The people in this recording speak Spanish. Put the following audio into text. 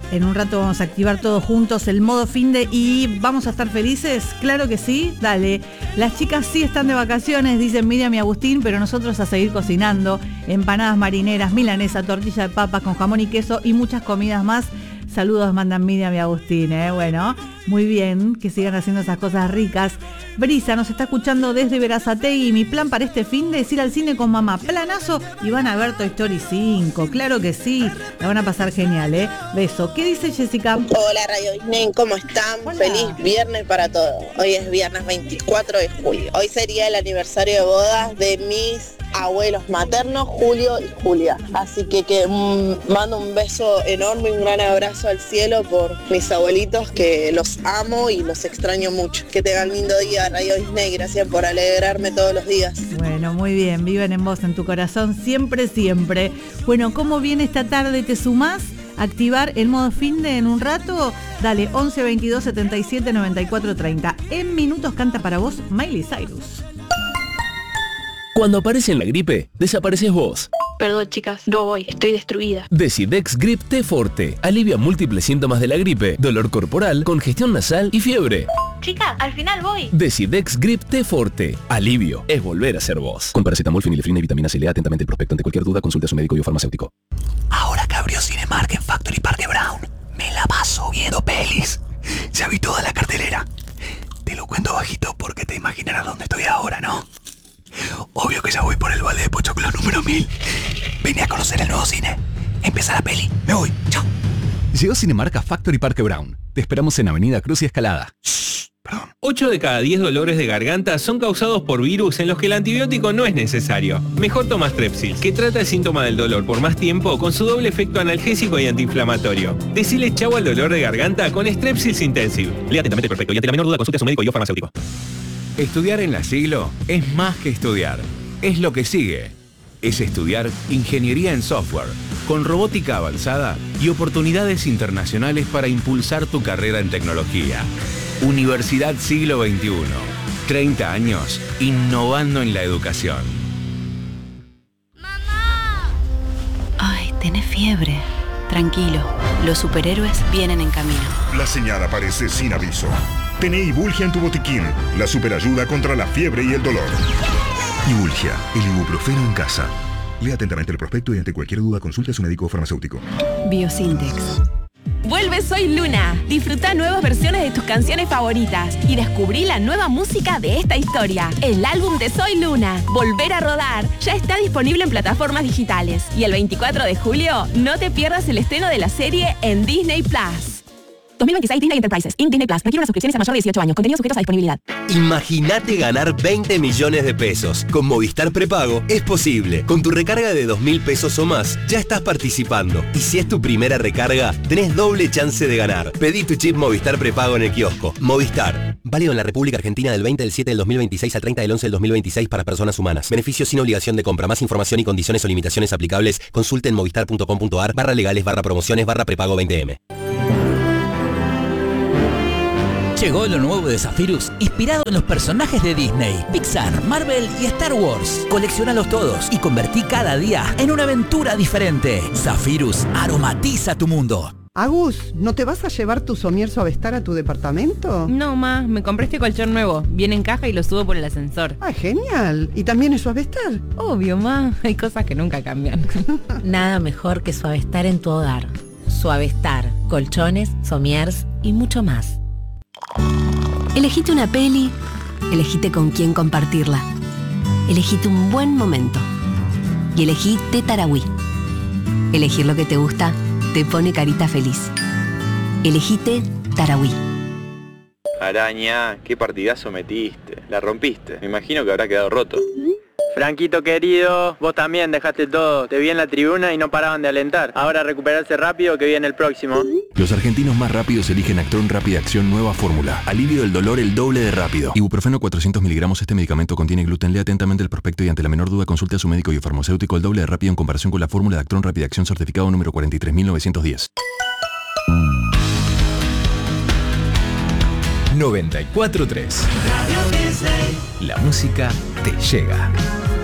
En un rato vamos a activar todos juntos el modo finde y vamos a estar felices. Claro que sí, dale. Las chicas sí están de vacaciones, dicen Miriam y Agustín, pero nosotros a seguir cocinando. Empanadas marineras, milanesa, tortilla de papas con jamón y queso y muchas comidas más. Saludos mandan Miriam y Agustín, Bueno, muy bien, que sigan haciendo esas cosas ricas. Brisa nos está escuchando desde Berazategui. Mi plan para este finde es ir al cine con mamá. Planazo y van a ver Toy Story 5. Claro que sí, la van a pasar genial, Beso. ¿Qué dice Jessica? Hola Radio Disney, ¿cómo están? Hola. Feliz viernes para todos. Hoy es viernes 24 de julio. Hoy sería el aniversario de bodas de mis abuelos maternos, Julio y Julia. Así que mando un beso enorme, un gran abrazo al cielo por mis abuelitos, que los amo y los extraño mucho. Que tengan lindo día, Radio Disney. Gracias por alegrarme todos los días. Bueno, muy bien, viven en vos, en tu corazón, siempre, siempre. Bueno, ¿cómo viene esta tarde? ¿Te sumás? Activar el modo finde en un rato. Dale, 11 22 77 94 30. En minutos canta para vos Miley Cyrus. Cuando aparece en la gripe, desapareces vos. Perdón, chicas, no voy, estoy destruida. Decidex Grip T Forte alivia múltiples síntomas de la gripe, dolor corporal, congestión nasal y fiebre. Chicas, al final voy. Decidex Grip T Forte. Alivio es volver a ser vos. Con paracetamol, fenilefrina y vitamina C. Lea atentamente el prospecto. Ante cualquier duda, consulte a su médico y o farmacéutico. Ahora que abrió Cinemark en Factory Parque Brown, me la paso viendo pelis. Ya vi toda la cartelera. Te lo cuento bajito porque te imaginarás dónde estoy ahora, ¿no? Obvio que ya voy por el balde de Pochoclo número 1000. Vine a conocer el nuevo cine. Empieza la peli. Me voy. Chao. Llegó Cinemark a Factory Parque Brown. Te esperamos en Avenida Cruz y Escalada. Perdón. 8 de cada 10 dolores de garganta son causados por virus en los que el antibiótico no es necesario. Mejor toma Strepsil, que trata el síntoma del dolor por más tiempo con su doble efecto analgésico y antiinflamatorio. Decile chau al dolor de garganta con Strepsils Intensive. Lea atentamente el prospecto y ante la menor duda consulte a su médico y o farmacéutico. Estudiar en la Siglo es más que estudiar. Es lo que sigue. Es estudiar ingeniería en software, con robótica avanzada y oportunidades internacionales para impulsar tu carrera en tecnología. Universidad Siglo XXI. 30 años innovando en la educación. ¡Mamá! Ay, tenés fiebre. Tranquilo, los superhéroes vienen en camino. La señal aparece sin aviso. Tené Ibulgia en tu botiquín, la superayuda contra la fiebre y el dolor. Ibulgia, el ibuprofeno en casa. Lea atentamente el prospecto y ante cualquier duda consulte a su médico o farmacéutico. Biosintex. Vuelve Soy Luna. Disfruta nuevas versiones de tus canciones favoritas y descubrí la nueva música de esta historia. El álbum de Soy Luna, Volver a Rodar, ya está disponible en plataformas digitales. Y el 24 de julio, no te pierdas el estreno de la serie en Disney Plus. 2026 Disney Enterprises, Inc. Disney Plus. Requiere una suscripción a mayor de 18 años. Contenidos sujetos a disponibilidad. Imagínate ganar 20 millones de pesos. Con Movistar Prepago es posible. Con tu recarga de 2.000 pesos o más, ya estás participando. Y si es tu primera recarga, tenés doble chance de ganar. Pedí tu chip Movistar Prepago en el kiosco. Movistar. Válido en la República Argentina del 20 del 7 del 2026 al 30 del 11 del 2026 para personas humanas. Beneficios sin obligación de compra. Más información y condiciones o limitaciones aplicables. Consulte en movistar.com.ar/legales/prepago 20M. Llegó lo nuevo de Zephyrus, inspirado en los personajes de Disney, Pixar, Marvel y Star Wars. Colecciónalos todos y convertí cada día en una aventura diferente. Zephyrus aromatiza tu mundo. Agus, ¿no te vas a llevar tu somier Suavestar a tu departamento? No, ma, me compré este colchón nuevo. Viene en caja y lo subo por el ascensor. Ah, genial. ¿Y también es Suavestar? Obvio, ma. Hay cosas que nunca cambian. Nada mejor que Suavestar en tu hogar. Suavestar, colchones, somiers y mucho más. Elegite una peli, elegite con quién compartirla. Elegite un buen momento. Y elegí Té Tarahui. Elegir lo que te gusta te pone carita feliz. Elegite Tarahui. Araña, qué partidazo metiste. La rompiste. Me imagino que habrá quedado roto. Franquito querido, vos también dejaste todo. Te vi en la tribuna y no paraban de alentar. Ahora recuperarse rápido que viene el próximo. Los argentinos más rápidos eligen Actron Rápida Acción Nueva Fórmula. Alivio del dolor el doble de rápido. Ibuprofeno 400 miligramos. Este medicamento contiene gluten. Lea atentamente el prospecto y ante la menor duda consulte a su médico y farmacéutico. El doble de rápido en comparación con la fórmula de Actron Rápida Acción certificado número 43910. 94.3. La música te llega.